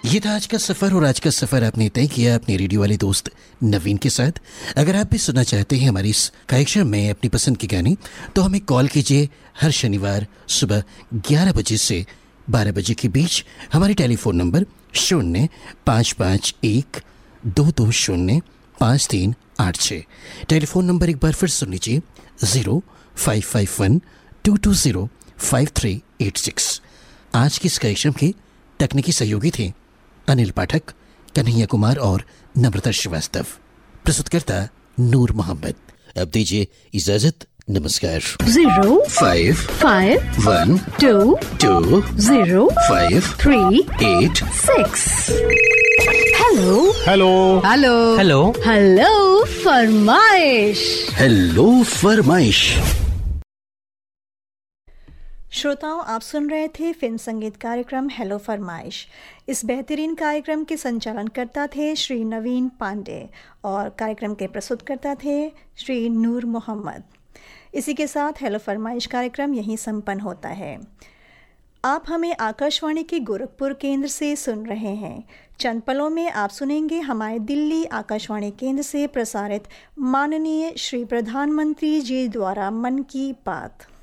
ये था आज का सफ़र और आज का सफ़र आपने तय किया अपने रेडियो वाले दोस्त नवीन के साथ। अगर आप भी सुनना चाहते हैं हमारी इस कार्यक्रम में अपनी पसंद के गाने तो हमें कॉल कीजिए हर शनिवार सुबह 11 बजे से 12 बजे के बीच। हमारे टेलीफोन नंबर 0551-220-5386। टेलीफोन नंबर एक बार फिर सुन लीजिए 0551-220-5386। आज की इस कार्यक्रम के तकनीकी सहयोगी थे अनिल पाठक, कन्हैया कुमार और नम्रता श्रीवास्तव। प्रस्तुतकर्ता नूर मोहम्मद। अब दीजिए इजाजत। नमस्कार। 0551-220-5386। Hello hello hello hello hello फरमाइश। हेलो फरमाइश। श्रोताओं, आप सुन रहे थे फिल्म संगीत कार्यक्रम हेलो फरमाइश। इस बेहतरीन कार्यक्रम के संचालनकर्ता थे श्री नवीन पांडे और कार्यक्रम के प्रस्तुतकर्ता थे श्री नूर मोहम्मद। इसी के साथ हेलो फरमाइश कार्यक्रम यहीं संपन्न होता है। आप हमें आकाशवाणी के गोरखपुर केंद्र से सुन रहे हैं। चंद पलों में आप सुनेंगे हमारे दिल्ली आकाशवाणी केंद्र से प्रसारित माननीय श्री प्रधानमंत्री जी द्वारा मन की बात।